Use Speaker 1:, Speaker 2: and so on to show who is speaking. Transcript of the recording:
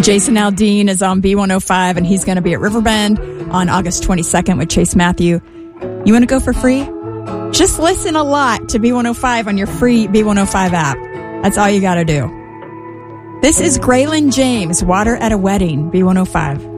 Speaker 1: Jason Aldean is on B105, and he's going to be at Riverbend on August 22nd with Chase Matthew. You want to go for free? Just listen a lot to B105 on your free B105 app. That's all you got to do. This is Graylin James, Water at a Wedding, B105.